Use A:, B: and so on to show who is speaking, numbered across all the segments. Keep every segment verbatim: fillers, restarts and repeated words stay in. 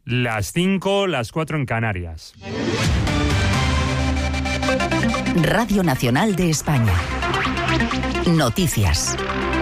A: Las cinco, las cuatro en Canarias.
B: Radio Nacional de España. Noticias.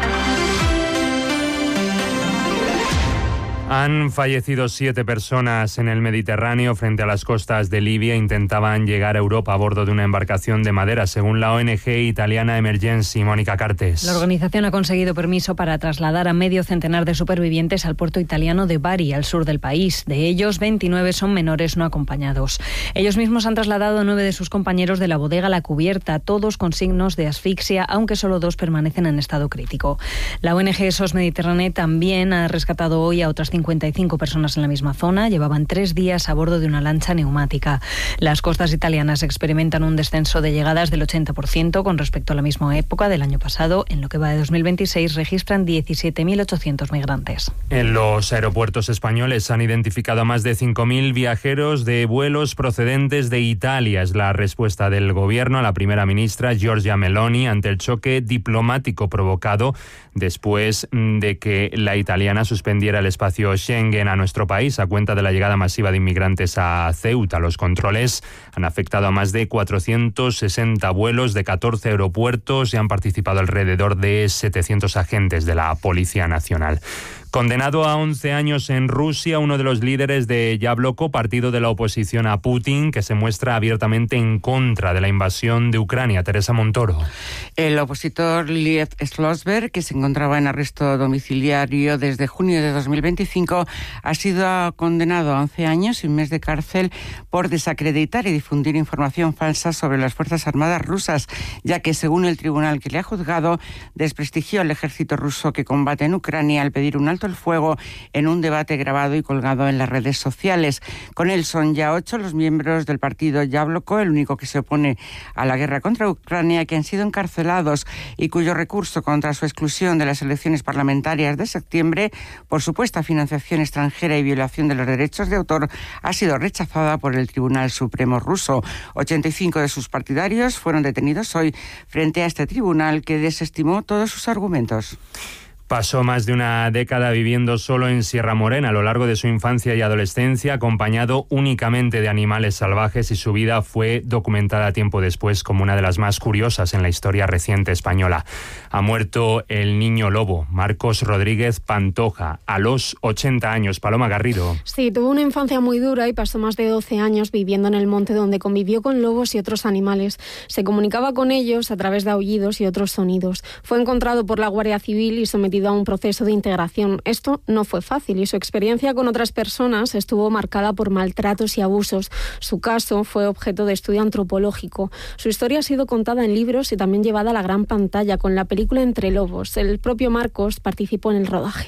A: Han fallecido siete personas en el Mediterráneo frente a las costas de Libia. Intentaban llegar a Europa a bordo de una embarcación de madera, según la O N G italiana Emergency. Mónica Cartes.
C: La organización ha conseguido permiso para trasladar a medio centenar de supervivientes al puerto italiano de Bari, al sur del país. De ellos, veintinueve son menores no acompañados. Ellos mismos han trasladado a nueve de sus compañeros de la bodega a la cubierta, todos con signos de asfixia, aunque solo dos permanecen en estado crítico. La O N G S O S Mediterráneo también ha rescatado hoy a otras cincuenta y cinco personas en la misma zona. Llevaban tres días a bordo de una lancha neumática. Las costas italianas experimentan un descenso de llegadas del ochenta por ciento con respecto a la misma época del año pasado. En lo que va de dos mil veintiséis registran diecisiete mil ochocientos migrantes.
A: En los aeropuertos españoles han identificado a más de cinco mil viajeros de vuelos procedentes de Italia. Es la respuesta del gobierno a la primera ministra Giorgia Meloni ante el choque diplomático provocado después de que la italiana suspendiera el espacio Schengen a nuestro país a cuenta de la llegada masiva de inmigrantes a Ceuta. Los controles han afectado a más de cuatrocientos sesenta vuelos de catorce aeropuertos y han participado alrededor de setecientos agentes de la Policía Nacional. Condenado a once años en Rusia, uno de los líderes de Yabloko, partido de la oposición a Putin, que se muestra abiertamente en contra de la invasión de Ucrania. Teresa Montoro.
D: El opositor Liev Slosberg, que se encontraba en arresto domiciliario desde junio de dos mil veinticinco, ha sido condenado a once años y un mes de cárcel por desacreditar y difundir información falsa sobre las Fuerzas Armadas rusas, ya que, según el tribunal que le ha juzgado, desprestigió al ejército ruso que combate en Ucrania al pedir un alto el fuego en un debate grabado y colgado en las redes sociales. Con él son ya ocho los miembros del partido Yabloko, el único que se opone a la guerra contra Ucrania, que han sido encarcelados y cuyo recurso contra su exclusión de las elecciones parlamentarias de septiembre por supuesta financiación extranjera y violación de los derechos de autor ha sido rechazada por el Tribunal Supremo ruso. ochenta y cinco de sus partidarios fueron detenidos hoy frente a este tribunal, que desestimó todos sus argumentos.
A: Pasó más de una década viviendo solo en Sierra Morena a lo largo de su infancia y adolescencia, acompañado únicamente de animales salvajes, y su vida fue documentada tiempo después como una de las más curiosas en la historia reciente española. Ha muerto el niño lobo, Marcos Rodríguez Pantoja, a los ochenta años. Paloma Garrido.
E: Sí, tuvo una infancia muy dura y pasó más de doce años viviendo en el monte, donde convivió con lobos y otros animales. Se comunicaba con ellos a través de aullidos y otros sonidos. Fue encontrado por la Guardia Civil y sometido a un proceso de integración. Esto no fue fácil y su experiencia con otras personas estuvo marcada por maltratos y abusos. Su caso fue objeto de estudio antropológico. Su historia ha sido contada en libros y también llevada a la gran pantalla con la película Entre Lobos. El propio Marcos participó en el rodaje.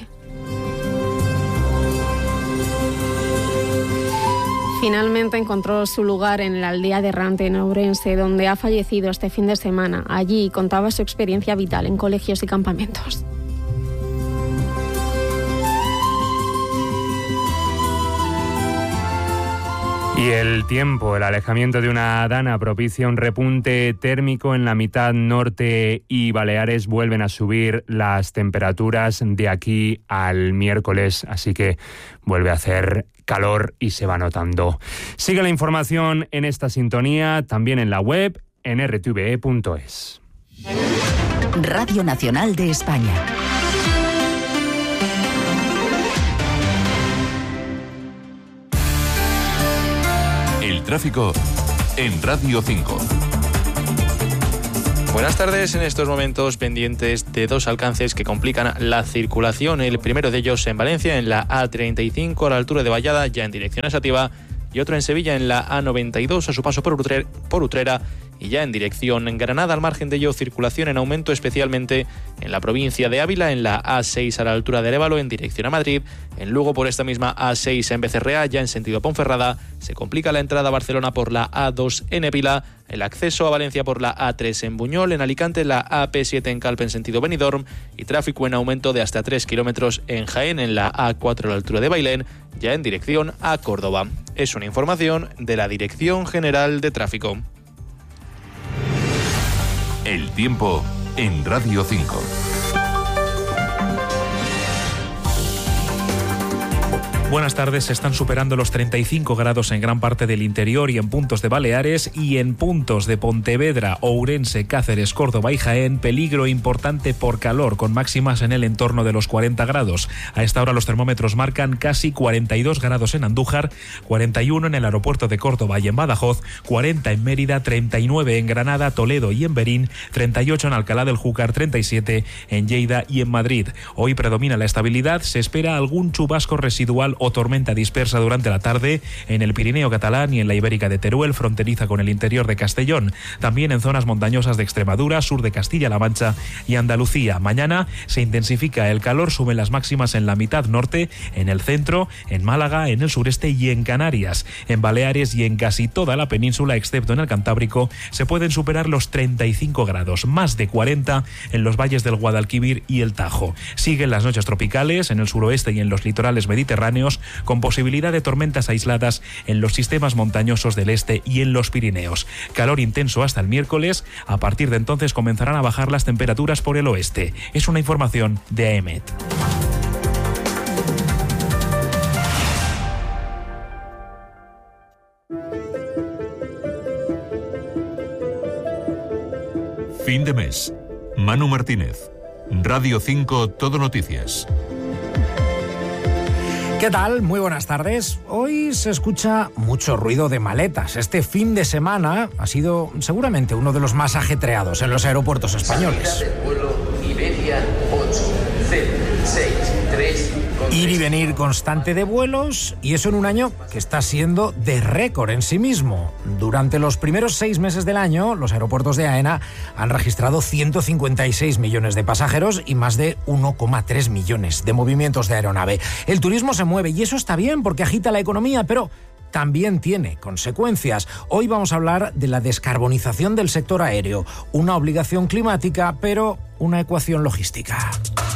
E: Finalmente encontró su lugar en la aldea de Errante, en Ourense, donde ha fallecido este fin de semana. Allí contaba su experiencia vital en colegios y campamentos.
A: Y el tiempo, el alejamiento de una dana propicia un repunte térmico en la mitad norte y Baleares. Vuelven a subir las temperaturas de aquí al miércoles, así que vuelve a hacer calor y se va notando. Sigue la información en esta sintonía, también en la web, en r t v e punto es.
B: Radio Nacional de España.
F: El tráfico en Radio cinco.
G: Buenas tardes. En estos momentos pendientes de dos alcances que complican la circulación. El primero de ellos en Valencia, en la A treinta y cinco a la altura de Vallada, ya en dirección a Sativa, y otro en Sevilla, en la A noventa y dos a su paso por Utrera, por Utrera y ya en dirección en Granada. Al margen de ello, circulación en aumento, especialmente en la provincia de Ávila, en la A seis a la altura de Arévalo, en dirección a Madrid. En Lugo, por esta misma A seis en Becerrea, ya en sentido Ponferrada. Se complica la entrada a Barcelona por la A dos en Épila, el acceso a Valencia por la A tres en Buñol, en Alicante la A P siete en Calpe en sentido Benidorm, y tráfico en aumento de hasta tres kilómetros en Jaén, en la A cuatro a la altura de Bailén, ya en dirección a Córdoba. Es una información de la Dirección General de Tráfico.
F: El tiempo en Radio cinco.
H: Buenas tardes. Se están superando los treinta y cinco grados en gran parte del interior y en puntos de Baleares, y en puntos de Pontevedra, Ourense, Cáceres, Córdoba y Jaén, peligro importante por calor, con máximas en el entorno de los cuarenta grados. A esta hora los termómetros marcan casi cuarenta y dos grados en Andújar, cuarenta y uno en el aeropuerto de Córdoba y en Badajoz, cuarenta en Mérida, treinta y nueve en Granada, Toledo y en Berín, treinta y ocho en Alcalá del Júcar, treinta y siete en Lleida y en Madrid. Hoy predomina la estabilidad. Se espera algún chubasco residual o tormenta dispersa durante la tarde en el Pirineo catalán y en la Ibérica de Teruel, fronteriza con el interior de Castellón. También en zonas montañosas de Extremadura, sur de Castilla-La Mancha y Andalucía. Mañana se intensifica el calor, suben las máximas en la mitad norte, en el centro, en Málaga, en el sureste y en Canarias. En Baleares y en casi toda la península, excepto en el Cantábrico, se pueden superar los treinta y cinco grados, más de cuarenta en los valles del Guadalquivir y el Tajo. Siguen las noches tropicales en el suroeste y en los litorales mediterráneos, con posibilidad de tormentas aisladas en los sistemas montañosos del este y en los Pirineos. Calor intenso hasta el miércoles. A partir de entonces comenzarán a bajar las temperaturas por el oeste. Es una información de AEMET.
F: Fin de mes. Manu Martínez. Radio cinco Todo Noticias.
I: ¿Qué tal? Muy buenas tardes. Hoy se escucha mucho ruido de maletas. Este fin de semana ha sido seguramente uno de los más ajetreados en los aeropuertos españoles. Ir y venir constante de vuelos, y eso en un año que está siendo de récord en sí mismo. Durante los primeros seis meses del año, los aeropuertos de AENA han registrado ciento cincuenta y seis millones de pasajeros y más de uno coma tres millones de movimientos de aeronave. El turismo se mueve y eso está bien porque agita la economía, pero también tiene consecuencias. Hoy vamos a hablar de la descarbonización del sector aéreo, una obligación climática, pero una ecuación logística.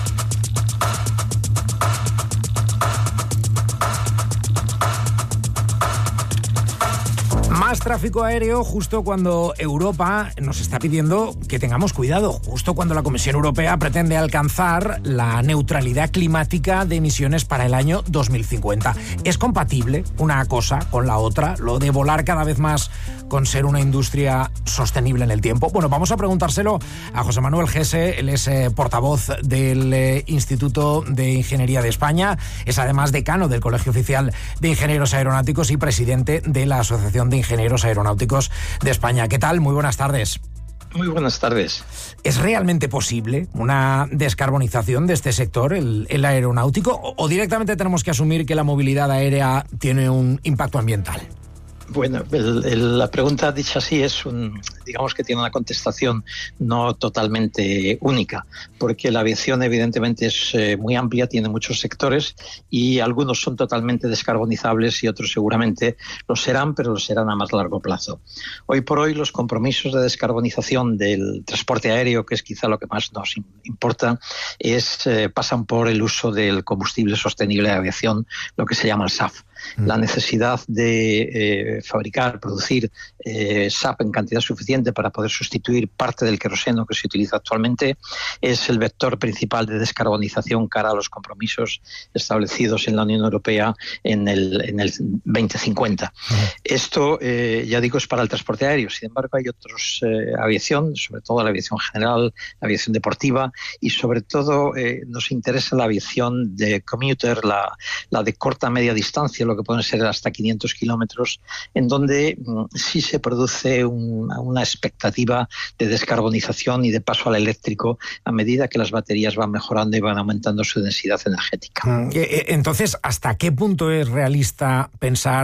I: Más tráfico aéreo justo cuando Europa nos está pidiendo que tengamos cuidado, justo cuando la Comisión Europea pretende alcanzar la neutralidad climática de emisiones para el año dos mil cincuenta. ¿Es compatible una cosa con la otra, lo de volar cada vez más con ser una industria sostenible en el tiempo? Bueno, vamos a preguntárselo a José Manuel Gese. Él es eh, portavoz del eh, Instituto de Ingeniería de España, es además decano del Colegio Oficial de Ingenieros Aeronáuticos y presidente de la Asociación de Ingenieros Aeronáuticos de España. ¿Qué tal? Muy buenas tardes.
J: Muy buenas tardes.
I: ¿Es realmente posible una descarbonización de este sector, el, el aeronáutico, o, o directamente tenemos que asumir que la movilidad aérea tiene un impacto ambiental?
J: Bueno, el, el, la pregunta dicha así es un, digamos que tiene una contestación no totalmente única, porque la aviación evidentemente es eh, muy amplia, tiene muchos sectores y algunos son totalmente descarbonizables y otros seguramente lo serán, pero lo serán a más largo plazo. Hoy por hoy los compromisos de descarbonización del transporte aéreo, que es quizá lo que más nos importa, es, eh, pasan por el uso del combustible sostenible de aviación, lo que se llama el S A F. La necesidad de eh, fabricar, producir eh, S A F en cantidad suficiente para poder sustituir parte del queroseno que se utiliza actualmente es el vector principal de descarbonización cara a los compromisos establecidos en la Unión Europea en el, en el veinte cincuenta. Uh-huh. Esto, eh, ya digo, es para el transporte aéreo. Sin embargo, hay otros eh, aviación, sobre todo la aviación general, la aviación deportiva y sobre todo eh, nos interesa la aviación de commuter, la, la de corta media distancia, lo que pueden ser hasta quinientos kilómetros, en donde mm, sí se produce un, una expectativa de descarbonización y de paso al eléctrico a medida que las baterías van mejorando y van aumentando su densidad energética.
I: Entonces, ¿hasta qué punto es realista pensar